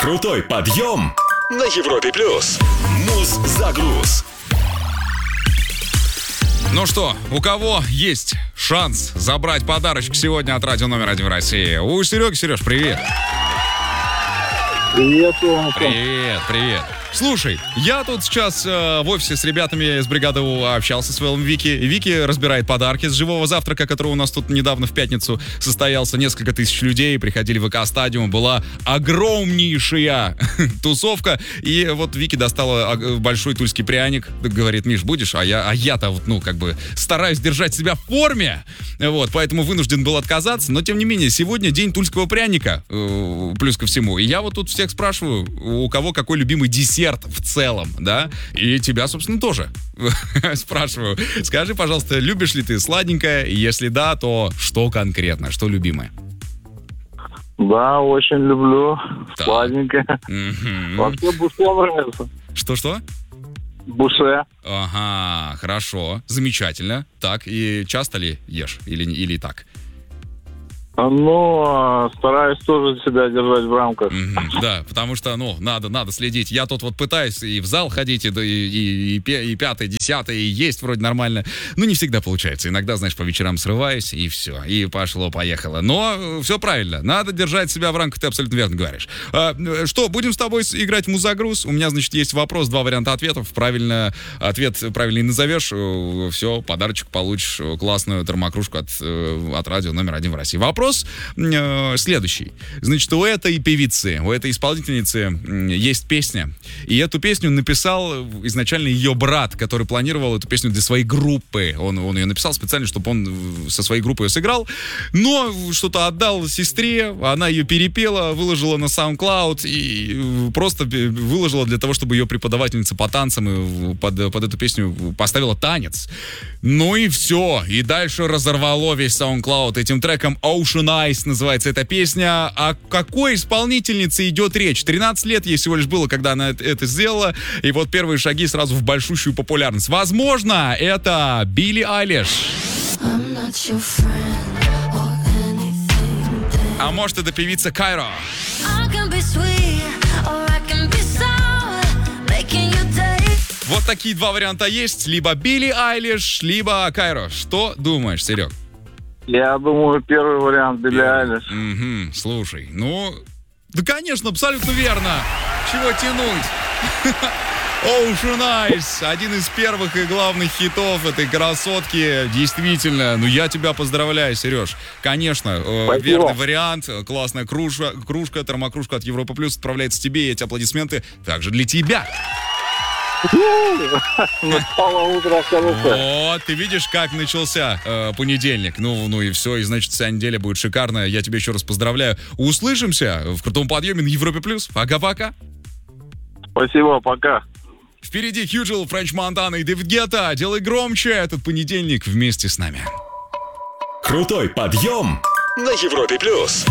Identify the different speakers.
Speaker 1: Крутой подъем на Европе+. Муз-загруз.
Speaker 2: Ну что, у кого есть шанс забрать подарочек сегодня от радио номер 1 в России? У Сереги. Сереж, привет.
Speaker 3: Привет, Ромка.
Speaker 2: Привет. Слушай, я тут сейчас в офисе с ребятами из бригады общался с Вэллом Вики. Вики разбирает подарки с живого завтрака, который у нас тут недавно в пятницу состоялся. Несколько тысяч людей приходили в ВК-стадиум. Была огромнейшая тусовка. И вот Вики достала большой тульский пряник. Говорит: Миш, будешь? А я-то вот, стараюсь держать себя в форме. Вот, поэтому вынужден был отказаться. Но, тем не менее, сегодня день тульского пряника. Плюс ко всему. И я вот тут всех спрашиваю, у кого какой любимый десерт в целом, да? И тебя, собственно, тоже спрашиваю. Скажи, пожалуйста, любишь ли ты сладенькое? Если да, то что конкретно? Что любимое?
Speaker 3: Да, очень люблю.
Speaker 2: Так.
Speaker 3: Сладенькое. Вообще буше нравится.
Speaker 2: Что-что?
Speaker 3: Буше.
Speaker 2: Ага, хорошо. Замечательно. Так, и часто ли ешь? Или так?
Speaker 3: Ну, стараюсь тоже себя держать в рамках.
Speaker 2: Да, потому что, надо следить. Я тут вот пытаюсь и в зал ходить, и пятое, десятое, и есть вроде нормально. Но не всегда получается. Иногда, знаешь, по вечерам срываюсь, и все. И пошло-поехало. Но все правильно. Надо держать себя в рамках, ты абсолютно верно говоришь. Что, будем с тобой играть в музагруз? У меня, значит, есть вопрос, 2 варианта ответов. Ответ правильный назовешь, все, подарочек получишь, классную термокружку от радио номер 1 в России. Вопрос следующий. Значит, у этой певицы, у этой исполнительницы есть песня. И эту песню написал изначально ее брат, который планировал эту песню для своей группы. Он ее написал специально, чтобы он со своей группой ее сыграл. Но что-то отдал сестре, она ее перепела, выложила на SoundCloud и просто выложила для того, чтобы ее преподавательница по танцам под эту песню поставила танец. Ну и все. И дальше разорвало весь SoundCloud этим треком. Ocean Eyes называется эта песня. О какой исполнительнице идет речь? 13 лет ей всего лишь было, когда она это сделала. И вот первые шаги сразу в большущую популярность. Возможно, это Билли Айлиш. А может, это певица Кайро. Вот такие 2 варианта есть. Либо Билли Айлиш, либо Кайро. Что думаешь, Серег?
Speaker 3: Я думаю, первый вариант Билли Айлиш.
Speaker 2: Слушай, да, конечно, абсолютно верно. Чего тянуть? Ocean Eyes, один из первых и главных хитов этой красотки. Действительно, я тебя поздравляю, Сереж. Конечно, верный вариант. Классная кружка, термокружка от Европа Плюс отправляется тебе, и эти аплодисменты также для тебя. Вот, ты видишь, как начался понедельник. Ну и все, и значит, вся неделя будет шикарная. Я тебя еще раз поздравляю. Услышимся в крутом подъеме на Европе Плюс. Пока-пока.
Speaker 3: Спасибо, пока.
Speaker 2: Впереди Хьюджел, Френч Монтана и Дэвид Гетта. Делай громче этот понедельник вместе с нами.
Speaker 1: Крутой подъем на Европе Плюс.